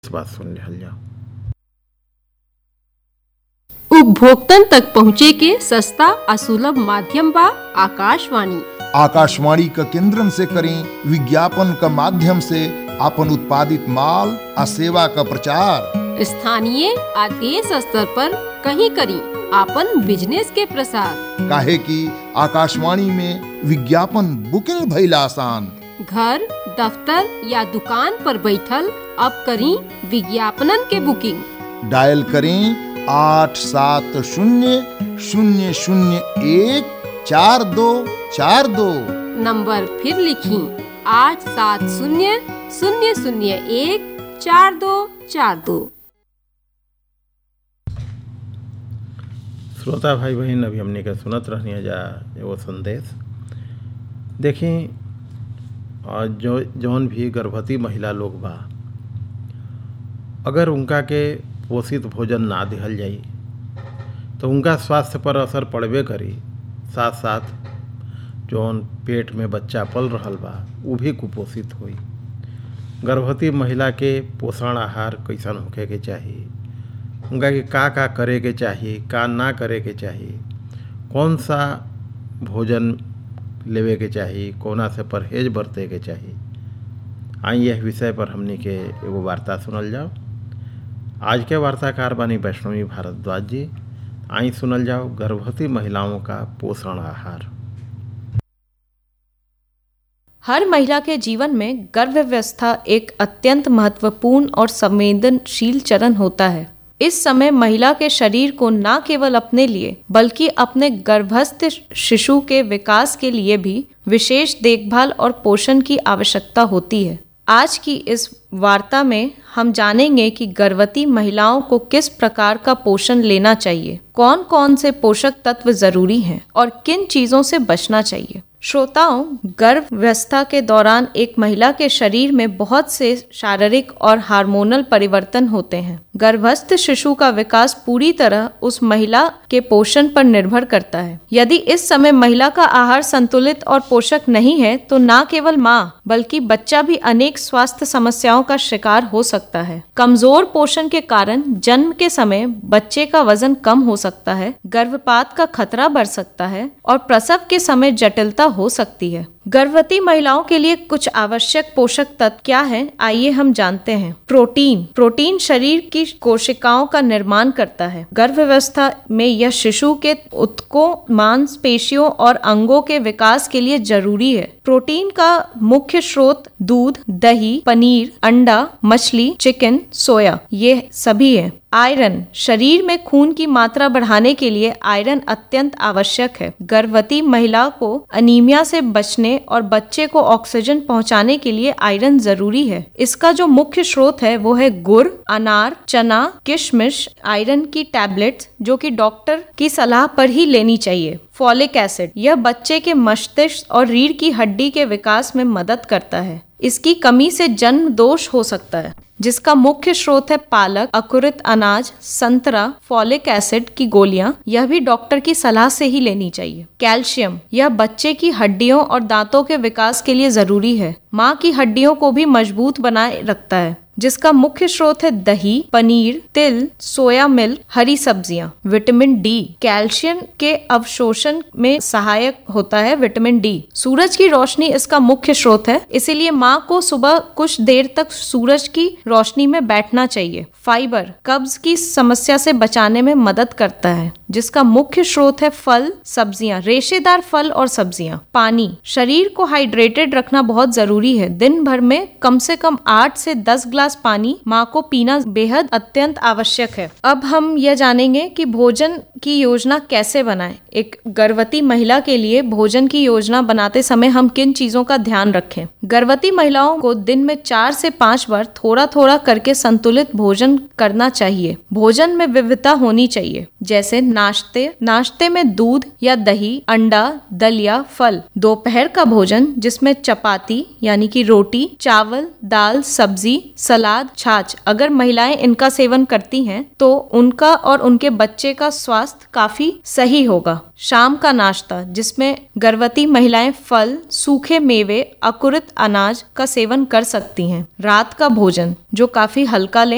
बात सुन लिहल जाओ। उपभोक्तन तक पहुँचे के सस्ता और सुलभ माध्यम बा आकाशवाणी। आकाशवाणी का केंद्रन से करें विज्ञापन का माध्यम से अपन उत्पादित माल और सेवा का प्रचार। स्थानीय आ देश स्तर पर कहीं करी आपन बिजनेस के प्रसार। काहे कि आकाशवाणी में विज्ञापन बुकिंग भइल आसान। घर, दफ्तर या दुकान पर बैठल अब करी विज्ञापनन के बुकिंग। डायल करें 8700-14242। नंबर फिर लिखी 8700-001-4242। श्रोता भाई बहन, अभी हमने का सुनत रहनी जा वो संदेश। देखें, और जौन भी गर्भवती महिला लोग बा, अगर उनका के पोषित भोजन ना दिहल जाई तो उनका स्वास्थ्य पर असर पड़बे करी। साथ साथ जौन पेट में बच्चा पल रहल बा वो भी कुपोषित होई। गर्भवती महिला के पोषण आहार कैसन होखे के चाहिए, उनका के का करे के चाहिए, का ना करे के चाहिए, कौन सा भोजन लेवे के चाहिए, कोना से परहेज बरते के चाहिए। आई यह विषय पर हमने के एगो वार्ता सुनल जाओ। आज के वार्ताकार बानी वैष्णवी भारद्वाज जी। आई सुनल जाओ गर्भवती महिलाओं का पोषण आहार। हर महिला के जीवन में गर्भावस्था एक अत्यंत महत्वपूर्ण और संवेदनशील चरण होता है। इस समय महिला के शरीर को न केवल अपने लिए बल्कि अपने गर्भस्थ शिशु के विकास के लिए भी विशेष देखभाल और पोषण की आवश्यकता होती है। आज की इस वार्ता में हम जानेंगे कि गर्भवती महिलाओं को किस प्रकार का पोषण लेना चाहिए, कौन कौन से पोषक तत्व जरूरी हैं और किन चीजों से बचना चाहिए। श्रोताओं, गर्भावस्था के दौरान एक महिला के शरीर में बहुत से शारीरिक और हार्मोनल परिवर्तन होते हैं। गर्भस्थ शिशु का विकास पूरी तरह उस महिला के पोषण पर निर्भर करता है। यदि इस समय महिला का आहार संतुलित और पोषक नहीं है तो न केवल माँ बल्कि बच्चा भी अनेक स्वास्थ्य समस्याओं का शिकार हो सकता है। कमजोर पोषण के कारण जन्म के समय बच्चे का वजन कम हो सकता है, गर्भपात का खतरा बढ़ सकता है और प्रसव के समय जटिलता हो सकती है। गर्भवती महिलाओं के लिए कुछ आवश्यक पोषक तत्व क्या हैं? आइए हम जानते हैं। प्रोटीन शरीर की कोशिकाओं का निर्माण करता है। गर्भावस्था में यह शिशु के ऊतकों, मांसपेशियों और अंगों के विकास के लिए जरूरी है। प्रोटीन का मुख्य स्रोत दूध, दही, पनीर, अंडा, मछली, चिकन, सोया ये सभी है। आयरन, शरीर में खून की मात्रा बढ़ाने के लिए आयरन अत्यंत आवश्यक है। गर्भवती महिला को अनीमिया से बचने और बच्चे को ऑक्सीजन पहुंचाने के लिए आयरन जरूरी है। इसका जो मुख्य स्रोत है वो है गुड़, अनार, चना, किशमिश, आयरन की टैबलेट्स जो कि डॉक्टर की सलाह पर ही लेनी चाहिए। फॉलिक एसिड, यह बच्चे के मस्तिष्क और रीढ़ की हड्डी के विकास में मदद करता है। इसकी कमी से जन्म दोष हो सकता है, जिसका मुख्य स्रोत है पालक, अंकुरित अनाज, संतरा। फॉलिक एसिड की गोलियां यह भी डॉक्टर की सलाह से ही लेनी चाहिए। कैल्शियम, यह बच्चे की हड्डियों और दांतों के विकास के लिए जरूरी है। माँ की हड्डियों को भी मजबूत बनाए रखता है, जिसका मुख्य स्रोत है दही, पनीर, तिल, सोया मिल्क, हरी सब्जियां। विटामिन डी, कैल्शियम के अवशोषण में सहायक होता है। विटामिन डी, सूरज की रोशनी इसका मुख्य स्रोत है, इसीलिए माँ को सुबह कुछ देर तक सूरज की रोशनी में बैठना चाहिए। फाइबर, कब्ज की समस्या से बचाने में मदद करता है, जिसका मुख्य स्रोत है फल, सब्जियां, रेशेदार फल और सब्जियां। पानी, शरीर को हाइड्रेटेड रखना बहुत जरूरी है। दिन भर में कम से कम 8 से 10 ग्लास पानी माँ को पीना बेहद अत्यंत आवश्यक है। अब हम यह जानेंगे कि भोजन की योजना कैसे बनाएं। एक गर्भवती महिला के लिए भोजन की योजना बनाते समय हम किन चीजों का ध्यान रखें? गर्भवती महिलाओं को दिन में 4 से 5 बार थोड़ा थोड़ा करके संतुलित भोजन करना चाहिए। भोजन में विविधता होनी चाहिए, जैसे नाश्ते में दूध या दही, अंडा, दलिया, फल। दोपहर का भोजन जिसमें चपाती यानी कि रोटी, चावल, दाल, सब्जी, सलाद, छाछ। अगर महिलाएं इनका सेवन करती हैं तो उनका और उनके बच्चे का स्वास्थ्य काफी सही होगा। शाम का नाश्ता जिसमें गर्भवती महिलाएं फल, सूखे मेवे, अंकुरित अनाज का सेवन कर सकती हैं। रात का भोजन जो काफी हल्का लें